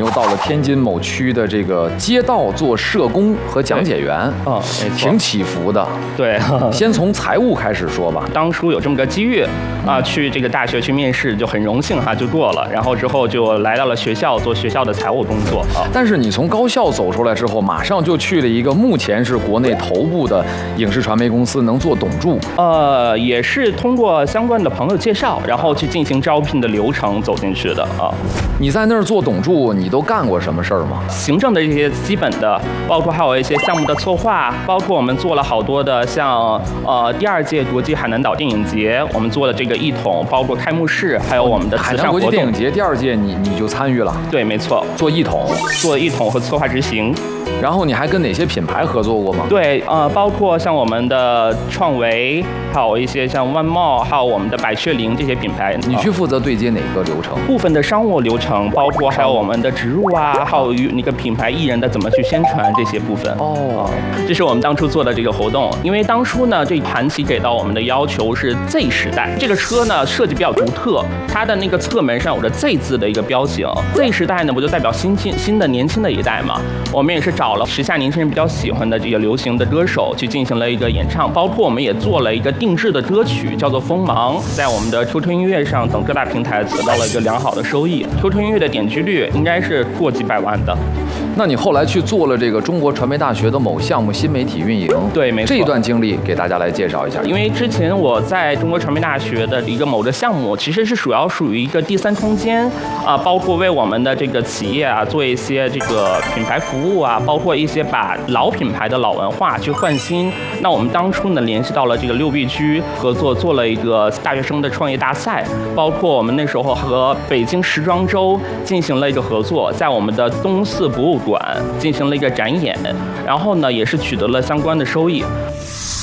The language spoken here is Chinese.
又到了天津某区的这个街道做社工和讲解员， 没错， 挺起伏的。 对， 先从财务开始说吧。 当初有这么个机遇去这个大学去面试，就很荣幸就过了。然后之后就来到了学校做学校的财务工作但是你从高校走出来之后，马上就去了一个目前是国内头部的影视传媒公司，能做董助。 也是通过相关的朋友介绍，然后去进行招聘的流程走进去的你在那儿做董助，你都干过什么事儿吗？ 行政的这些基本的，包括还有一些项目的策划，包括我们做了好多的像第2届国际海南岛电影节，我们做的这个一统，包括开幕式，还有我们的海南国际电影节第2届你就参与了？ 对，没错， 做一统和策划执行。 然后你还跟哪些品牌合作过吗？ 对，包括像我们的创维，还有一些像万茂，还有我们的百雀羚这些品牌。 你去负责对接哪个流程？ 部分的商务流程，包括还有我们的植入还有与那个品牌艺人的怎么去宣传这些部分。这是我们当初做的这个活动。因为当初呢，这韩琦给到我们的要求是 Z 时代，这个车呢设计比较独特，它的那个侧门上有着 Z 字的一个标型。Z 时代呢，不就代表新的年轻的一代嘛？我们也是找了时下年轻人比较喜欢的这个流行的歌手去进行了一个演唱，包括我们也做了一个定制的歌曲，叫做《锋芒》，在我们的 QQ 音乐上等各大平台得到了一个良好的收益。QQ 音乐的点击率应该是过几百万的。 那你后来去做了这个中国传媒大学的某项目新媒体运营， 对，没错。 这段经历给大家来介绍一下。 因为之前我在中国传媒大学的一个某个项目，其实是属于一个第三空间包括为我们的这个企业做一些这个品牌服务包括一些把老品牌的老文化去换新。那我们当初呢联系到了这个6必居合作，做了一个大学生的创业大赛，包括我们那时候和北京时装周进行了一个合作，在我们的东四博物馆进行了一个展演，然后呢也是取得了相关的收益。